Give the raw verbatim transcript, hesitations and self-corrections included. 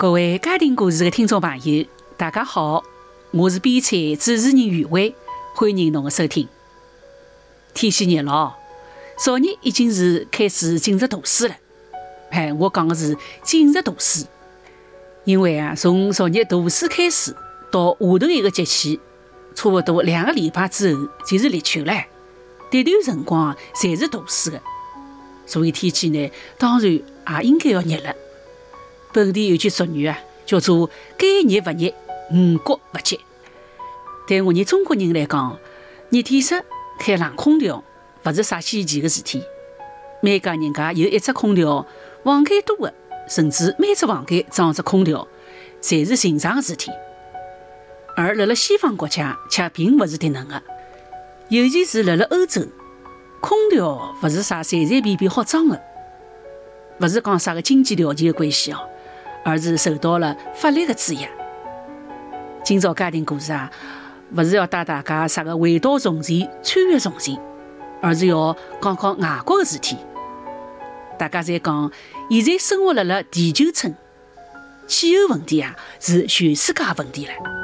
各位家庭故事的听众朋友，大家好，我是编采主持人余伟，欢迎侬的收听。天气热了，昨日已经是开始进入大暑了。哎，我讲的是进入大暑，因为啊，从昨日大暑开始到下头一个节气，差不多两个礼拜之后就是立秋了。这段辰光侪是大暑的，所以天气呢，当然也应该要热了。本地有句俗语啊，叫做该热不热，五谷不急。对我们中国人来讲，热天时开冷空调不是啥稀奇的事体。每家人家有一只空调，房间多的，甚至每只房间装只空调，侪是寻常的事体。而辣辣西方国家却并不是迭能的，尤其是辣辣欧洲，空调不是啥随随便便好装的，不是讲啥个经济条件的关系哦。而是受到了法律的制约。今朝家庭故事啊，不是要带大家啥个回到从前、穿越从前，而是要讲讲外国的事体。大家在讲，现在生活辣辣地球村，气候问题啊是全世界问题了。